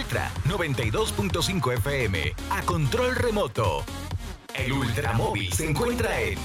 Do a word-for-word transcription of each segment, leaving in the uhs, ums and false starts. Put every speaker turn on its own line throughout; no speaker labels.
Ultra noventa y dos punto cinco F M a control remoto. El Ultramóvil se encuentra en...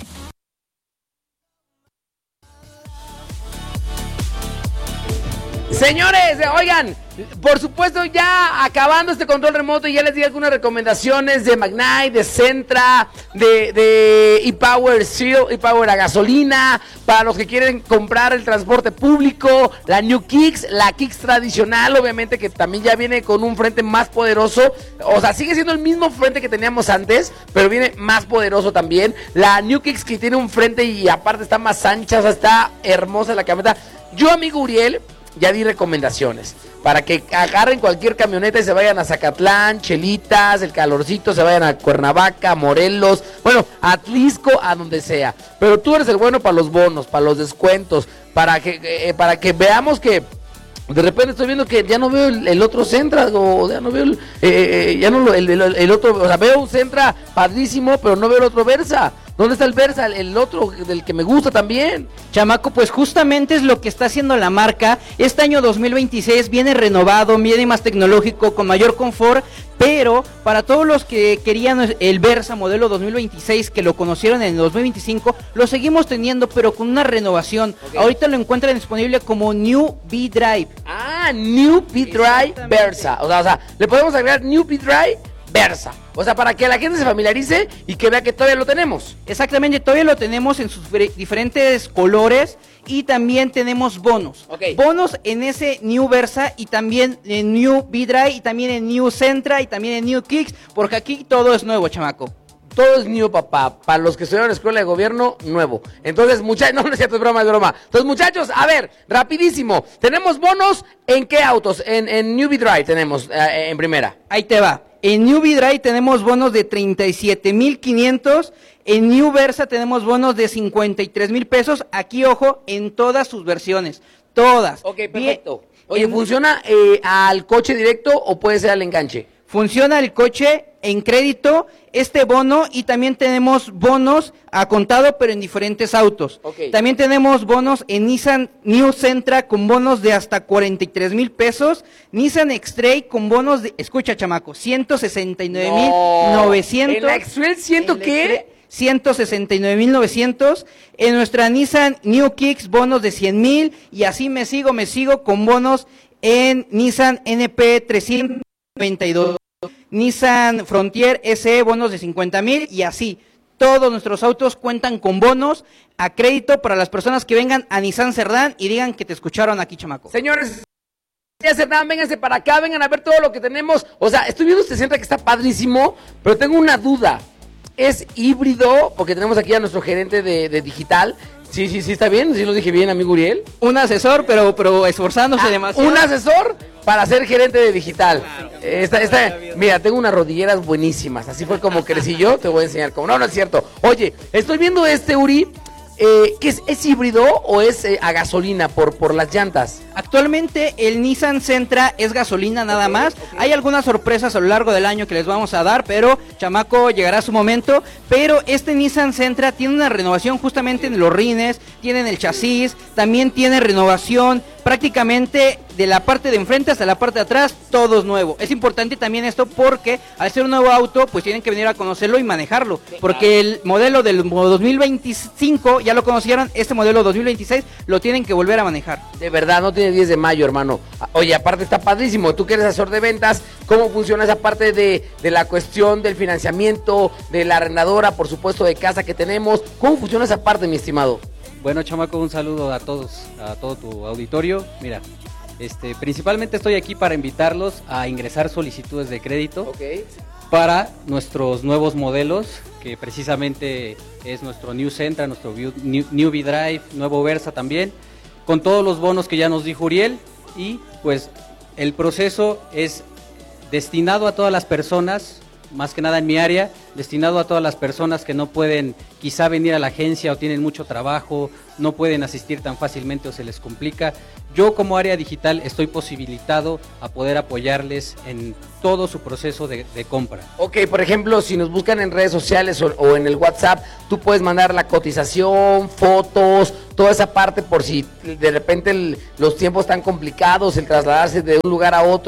Señores, oigan, por supuesto ya acabando este control remoto, ya les di algunas recomendaciones de Magnite, de Centra, de, de ePower Seal, ePower a gasolina, para los que quieren comprar el transporte público, la New Kicks, la Kicks tradicional, obviamente que también ya viene con un frente más poderoso, o sea, sigue siendo el mismo frente que teníamos antes, pero viene más poderoso también, la New Kicks que tiene un frente y aparte está más ancha, o sea, está hermosa la camioneta. Yo, amigo Uriel, ya di recomendaciones para que agarren cualquier camioneta y se vayan a Zacatlán, Chelitas, El Calorcito, se vayan a Cuernavaca, Morelos, bueno, a Atlisco, a donde sea. Pero tú eres el bueno para los bonos, para los descuentos, para que eh, para que veamos que de repente estoy viendo que ya no veo el, el otro Centra, o ya no veo el, eh, ya no el, el, el otro, o sea, veo un Centra padrísimo, pero no veo el otro Versa. ¿Dónde está el Versa, el, el otro del que me gusta también?
Chamaco, pues justamente es lo que está haciendo la marca. Este año dos mil veintiséis viene renovado, viene más tecnológico, con mayor confort, pero para todos los que querían el Versa modelo dos mil veintiséis, que lo conocieron en el dos mil veinticinco, lo seguimos teniendo, pero con una renovación. Okay. Ahorita lo encuentran disponible como New V-Drive.
Ah, New V-Drive Versa. O sea, o sea, le podemos agregar New V-Drive Versa. O sea, para que la gente se familiarice y que vea que todavía lo tenemos.
Exactamente, todavía lo tenemos en sus diferentes colores y también tenemos bonos. Okay. Bonos en ese New Versa y también en New V-Drive y también en New Centra y también en New Kicks, porque aquí todo es nuevo, chamaco.
Todo es new, papá. Para los que estudiaron en la escuela de gobierno, nuevo. Entonces, muchachos, no, no es cierto, es broma, es broma. Entonces, muchachos, a ver, rapidísimo. Tenemos bonos en qué autos? En, en New V-Drive tenemos, eh, en primera.
Ahí te va. En New V-Drive tenemos bonos de treinta y siete mil quinientos. En New Versa tenemos bonos de cincuenta y tres mil pesos. Aquí, ojo, en todas sus versiones. Todas.
Ok, perfecto. Bien. Oye, en... ¿funciona eh, al coche directo o puede ser al enganche?
Funciona el coche en crédito, este bono, y también tenemos bonos a contado, pero en diferentes autos. Okay. También tenemos bonos en Nissan New Sentra con bonos de hasta cuarenta y tres mil pesos, Nissan X-Trail con bonos de, escucha chamaco, ciento sesenta y nueve mil novecientos.
¿En la X-Trail ciento qué?
ciento sesenta y nueve mil novecientos, en nuestra Nissan New Kicks bonos de cien mil, y así me sigo, me sigo con bonos en Nissan N P trescientos noventa y dos. Nissan Frontier S E bonos de cincuenta mil, y así todos nuestros autos cuentan con bonos a crédito para las personas que vengan a Nissan Cerdán y digan que te escucharon aquí, chamaco.
Señores, Cerdán, vénganse para acá, vengan a ver todo lo que tenemos. O sea, estoy viendo este Centra que está padrísimo, pero tengo una duda. ¿Es híbrido? Porque tenemos aquí a nuestro gerente de, de digital. Sí, sí, sí, está bien, sí lo dije bien, amigo Uriel.
Un asesor, pero, pero esforzándose
ah,
demasiado.
Un asesor para ser gerente de digital. Claro. Esta, esta, mira, tengo unas rodilleras buenísimas, así fue como crecí yo, te voy a enseñar cómo. No, no es cierto. Oye, estoy viendo este, Uri, eh, ¿qué es, es híbrido o es eh, a gasolina por, por las llantas?
Actualmente el Nissan Sentra es gasolina nada okay, más. Okay. Hay algunas sorpresas a lo largo del año que les vamos a dar, pero chamaco, llegará su momento. Pero este Nissan Sentra tiene una renovación justamente en los rines, tienen el chasis, también tiene renovación prácticamente de la parte de enfrente hasta la parte de atrás, todo es nuevo. Es importante también esto porque al ser un nuevo auto, pues tienen que venir a conocerlo y manejarlo, porque el modelo del dos mil veinticinco ya lo conocieron, este modelo dos mil veintiséis lo tienen que volver a manejar.
De verdad, no tiene diez de mayo, hermano. Oye, aparte está padrísimo, tú que eres asesor de ventas, ¿cómo funciona esa parte de, de la cuestión del financiamiento, de la arrendadora, por supuesto, de casa que tenemos? ¿Cómo funciona esa parte, mi estimado?
Bueno, chamaco, un saludo a todos, a todo tu auditorio. Mira, este, principalmente estoy aquí para invitarlos a ingresar solicitudes de crédito okay. para nuestros nuevos modelos, que precisamente es nuestro New Sentra, nuestro New, New V-Drive, nuevo Versa también, con todos los bonos que ya nos dijo Uriel, y pues el proceso es destinado a todas las personas, más que nada en mi área, destinado a todas las personas que no pueden quizá venir a la agencia o tienen mucho trabajo, no pueden asistir tan fácilmente o se les complica. Yo como área digital estoy posibilitado a poder apoyarles en todo su proceso de, de compra.
Ok, por ejemplo, si nos buscan en redes sociales o, o en el WhatsApp, tú puedes mandar la cotización, fotos, toda esa parte por si de repente el, los tiempos están complicados, el trasladarse de un lugar a otro.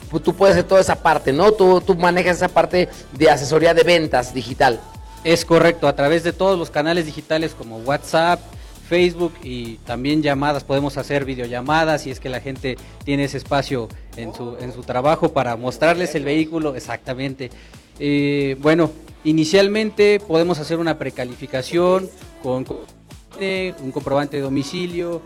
pues tú puedes hacer toda esa parte, ¿no? Tú, tú manejas esa parte de asesoría de ventas digital.
Es correcto, a través de todos los canales digitales como WhatsApp, Facebook y también llamadas, podemos hacer videollamadas si es que la gente tiene ese espacio en su, en su trabajo para mostrarles el vehículo, exactamente. Eh, bueno, inicialmente podemos hacer una precalificación con un comprobante de domicilio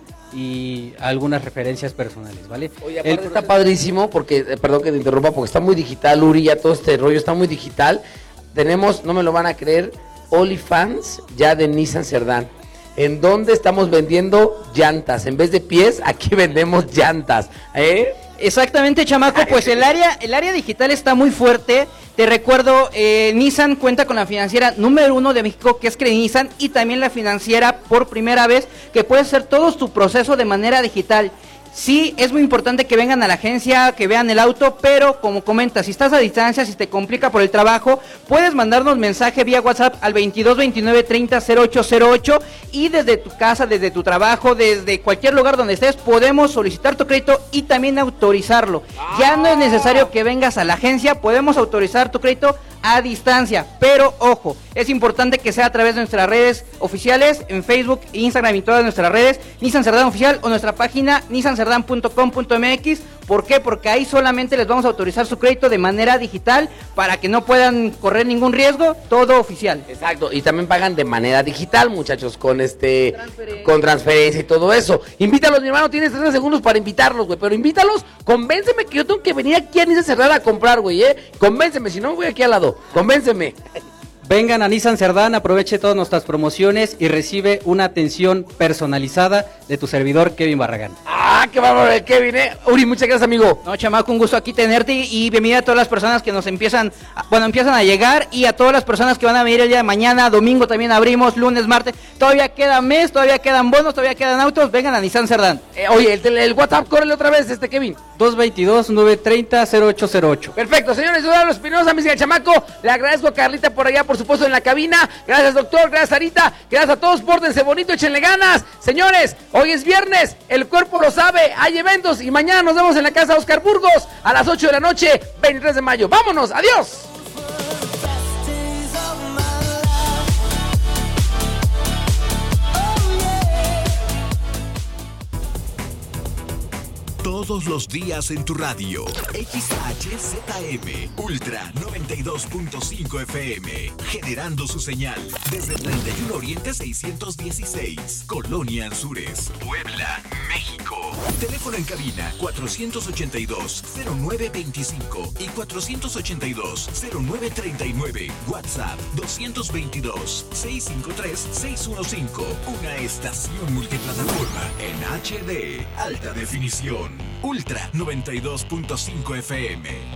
y algunas referencias personales, ¿vale?
Oye, aparte el... está padrísimo porque, eh, perdón que te interrumpa, porque está muy digital, Uri, ya todo este rollo está muy digital. Tenemos, no me lo van a creer, OnlyFans ya de Nissan Cerdán, en donde estamos vendiendo llantas. En vez de pies, aquí vendemos llantas, ¿eh?
Exactamente, chamaco, pues el área, el área digital está muy fuerte. Te recuerdo, eh, Nissan cuenta con la financiera número uno de México, que es Credinizan, y también la financiera por primera vez, que puede hacer todo tu proceso de manera digital. Sí, es muy importante que vengan a la agencia, que vean el auto, pero como comentas, si estás a distancia, si te complica por el trabajo, puedes mandarnos mensaje vía WhatsApp al veintidós veintinueve treinta cero ocho cero ocho y desde tu casa, desde tu trabajo, desde cualquier lugar donde estés, podemos solicitar tu crédito y también autorizarlo. Ya no es necesario que vengas a la agencia, podemos autorizar tu crédito a distancia, pero ojo, es importante que sea a través de nuestras redes oficiales, en Facebook, Instagram y todas nuestras redes, Nissan Cerdán Oficial o nuestra página nissan cerdán punto com punto m x. ¿Por qué? Porque ahí solamente les vamos a autorizar su crédito de manera digital para que no puedan correr ningún riesgo, todo oficial.
Exacto, y también pagan de manera digital, muchachos, con este, transferencia. con transferencia y todo eso. Invítalos, mi hermano, tienes treinta segundos para invitarlos, güey, pero invítalos, convénceme que yo tengo que venir aquí a Nissan Cerdán a comprar, güey, eh, convénceme, si no voy aquí al lado, convénceme.
Vengan a Nissan Cerdán, aproveche todas nuestras promociones y recibe una atención personalizada de tu servidor Kevin Barragán.
Ah, qué bárbaro el Kevin, eh. Uri, muchas gracias, amigo.
No, chamaco, un gusto aquí tenerte y bienvenida a todas las personas que nos empiezan, bueno, empiezan a llegar y a todas las personas que van a venir el día de mañana, domingo también abrimos, lunes, martes, todavía queda mes, todavía quedan bonos, todavía quedan autos, vengan a Nissan Cerdán.
Eh, oye, el, el WhatsApp, córrele otra vez, este Kevin.
dos veintidós nueve treinta cero ocho cero ocho.
Perfecto, señores, soy Eduardo Espinosa, mis chamaco, le agradezco a Carlita por allá, por supuesto, en la cabina. Gracias, doctor, gracias, Sarita, gracias a todos, pórtense bonito, échenle ganas. Señores, hoy es viernes, el cuerpo lo sabe, hay eventos y mañana nos vemos en la casa Oscar Burgos a las ocho de la noche, veintitrés de mayo. ¡Vámonos! ¡Adiós!
Todos los días en tu radio. X H Z M Ultra noventa y dos punto cinco F M. Generando su señal desde treinta y uno Oriente seiscientos dieciséis. Colonia Anzures, Puebla, México. Teléfono en cabina cuatrocientos ochenta y dos cero nueve veinticinco y cuatrocientos ochenta y dos cero nueve treinta y nueve. WhatsApp doscientos veintidós seiscientos cincuenta y tres seiscientos quince. Una estación multiplataforma en H D. Alta definición. Ultra noventa y dos punto cinco F M.